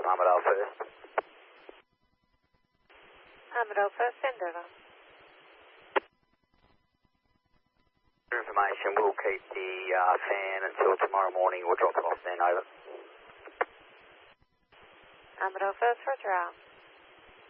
Ahmed Al first. Ahmed Al first, send over. For information, we'll keep the fan until tomorrow morning. We'll drop it off then, over. Ahmed Al first, roger out.